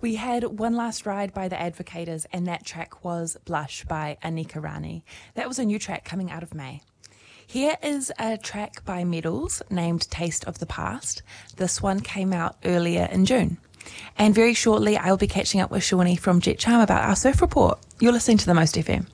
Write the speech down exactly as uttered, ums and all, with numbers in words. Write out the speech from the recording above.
We had One Last Ride by the Advocators, and that track was Blush by Anika Rani. That was a new track coming out of May. Here is a track by Medals named Taste of the Past. This one came out earlier in June. And very shortly, I will be catching up with Shawnee from Jet Charm about our surf report. You're listening to The Most F M.